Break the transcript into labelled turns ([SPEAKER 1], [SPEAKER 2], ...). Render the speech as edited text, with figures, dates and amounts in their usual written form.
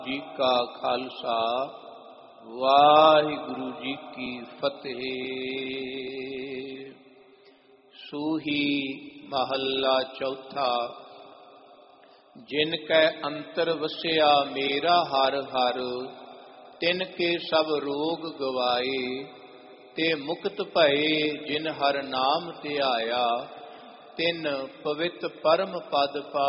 [SPEAKER 1] ਜੀ ਕਾ ਖਾਲਸਾ ਵਾਹਿਗੁਰੂ ਜੀ ਕੀ ਫਤਿਹ। ਸੂਹੀ ਮਹੱਲਾ ਚੌਥਾ। ਜਿਨ ਕੈ ਅੰਤਰ ਵਸਿਆ ਮੇਰਾ ਹਰ ਹਰ, ਤਿਨ ਕੇ ਸਭ ਰੋਗ ਗਵਾਏ। ਤੇ ਮੁਕਤ ਭਏ ਜਿਨ ਹਰ ਨਾਮ ਧਿਆਇਆ, ਤਿਨ ਪਵਿੱਤ ਪਰਮ ਪਦ ਪਾਇਆ।